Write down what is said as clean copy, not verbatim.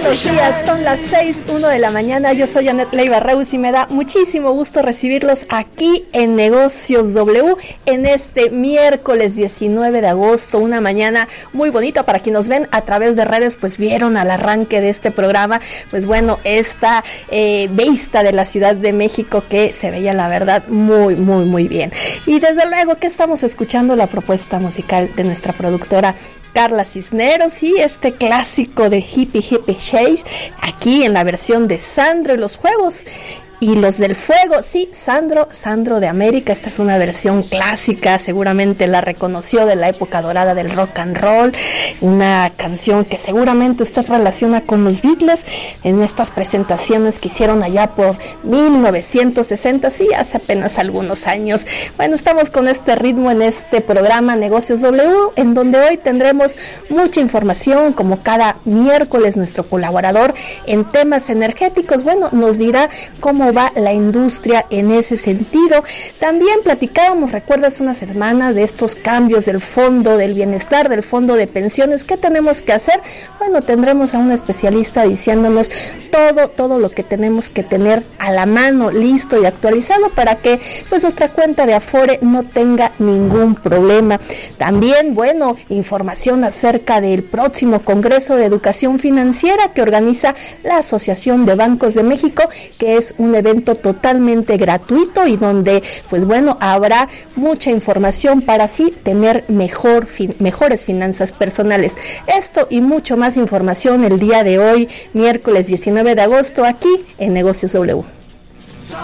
buenos días, son las 6:01 de la mañana, yo soy Anet Leiva Reus y me da muchísimo gusto recibirlos aquí en Negocios W en este miércoles 19 de agosto, una mañana muy bonita para quienes nos ven a través de redes, pues vieron al arranque de este programa, pues bueno, esta vista de la Ciudad de México que se veía la verdad muy bien. Y desde luego que estamos escuchando la propuesta musical de nuestra productora Carla Cisneros y este clásico de Hippie Chase, aquí en la versión de Sandro y los Juegos y los del Fuego. Sí, Sandro de América. Esta es una versión clásica, seguramente la reconoció, de la época dorada del rock and roll, una canción que seguramente usted relaciona con los Beatles en estas presentaciones que hicieron allá por 1960, sí, hace apenas algunos años. Bueno, estamos con este ritmo en este programa Negocios W, en donde hoy tendremos mucha información, como cada miércoles nuestro colaborador en temas energéticos, bueno, nos dirá cómo va la industria en ese sentido. También platicábamos, recuerdas, una semana de estos cambios del Fondo del Bienestar, del Fondo de Pensiones. ¿Qué tenemos que hacer? Bueno, tendremos a un especialista diciéndonos todo lo que tenemos que tener a la mano, listo y actualizado para que pues nuestra cuenta de Afore no tenga ningún problema. También, bueno, información acerca del próximo Congreso de Educación Financiera que organiza la Asociación de Bancos de México, que es un evento totalmente gratuito y donde, pues bueno, habrá mucha información para así tener mejores finanzas personales. Esto y mucho más información el día de hoy, miércoles 19 de agosto, aquí en Negocios W.